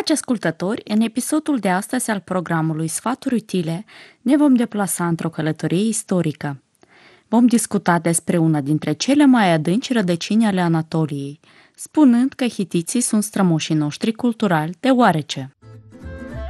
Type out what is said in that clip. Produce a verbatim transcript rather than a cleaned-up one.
Dragi ascultători, în episodul de astăzi al programului Sfaturi utile ne vom deplasa într-o călătorie istorică. Vom discuta despre una dintre cele mai adânci rădăcini ale Anatoliei, spunând că hitiții sunt strămoșii noștri culturali, deoarece